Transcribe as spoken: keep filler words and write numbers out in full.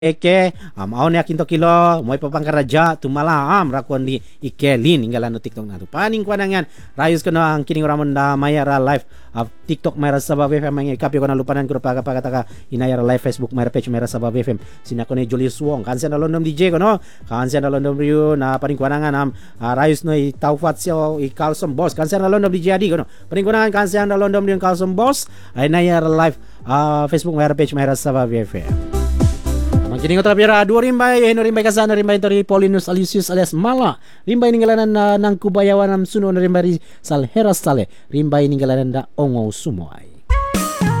Eke, um, aon yakin to kilo, mo'y papangkaraja, tumalaam, rakon di ikelin, inggalan no TikTok na to. Paning kwa nangan, rayos ko na ang kining ramon na mayara live of TikTok mayra sa F M, mga ikapyo ko na lupanan ko paga pagataka inayara live Facebook mayra page mayra sa F M. Sina ko ni Julius Wong, kansa na London D J ko no, kansa na London Rio na paning kwa nangan am uh, rayos no itawfat siya i Carlson Boss, kansa na London D J adi ko no. Paning kwa nangan kansa na London Rio Carlson Boss, ay nayara live uh, Facebook mayra page mayra sa F M. Kini ko tapira dua rimbay heno rimbay kasana rimbay tori Paulinus Alicius alias Mala rimbay ninggalanan na ng kubayawan ng suno na rimbay sal heras sale rimbay ninggalanan da ongo sumoy.